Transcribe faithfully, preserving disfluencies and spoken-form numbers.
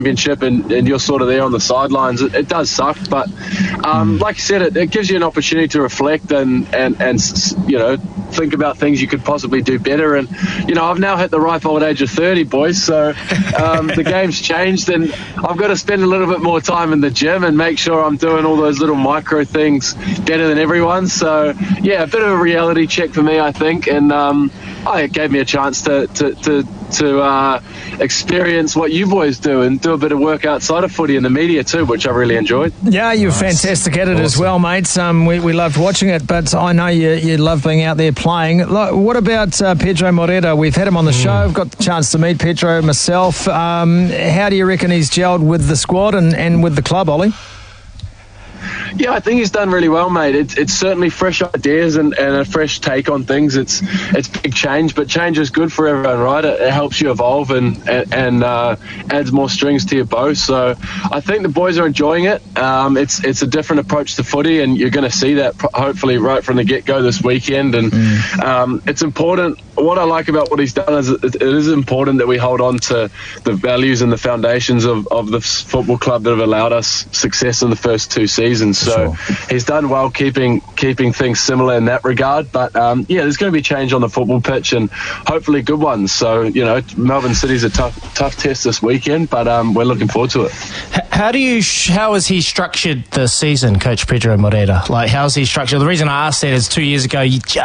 championship and, and you're sort of there on the sidelines, it, it does suck. But um, like you said, it, it gives you an opportunity to reflect and, and, and, you know, think about things you could possibly do better. And, you know, I've now hit the ripe old age of thirty, boys, so um, the game's changed and I've got to spend a little bit more time in the gym and make sure I'm doing all those little micro things better than everyone. So, yeah, a bit of a reality check for me, I think. And um, oh, it gave me a chance to, to, to to uh, experience what you boys do and do a bit of work outside of footy in the media too, which I really enjoyed. Yeah, you're nice. Fantastic at it awesome. As well, mates. Um, we, we loved watching it, but I know you, you love being out there playing. What about uh, Pedro Moreta? We've had him on the mm. show. I've got the chance to meet Pedro myself. Um, how do you reckon he's gelled with the squad and, and with the club, Ollie? Yeah, I think he's done really well, mate. It's it's certainly fresh ideas and, and a fresh take on things. It's it's big change, but change is good for everyone, right? It, it helps you evolve and and, and uh, adds more strings to your bow. So I think the boys are enjoying it. Um, it's it's a different approach to footy, and you're going to see that hopefully right from the get-go this weekend. And mm. um, it's important. What I like about what he's done is it, it is important that we hold on to the values and the foundations of, of the football club that have allowed us success in the first two seasons. So sure. he's done well keeping keeping things similar in that regard. But, um, yeah, there's going to be change on the football pitch and hopefully good ones. So, you know, Melbourne City's a tough tough test this weekend, but um, we're looking forward to it. How do you? How has he structured the season, Coach Pedro Moreta? Like, how's he structured? The reason I asked that is two years ago you just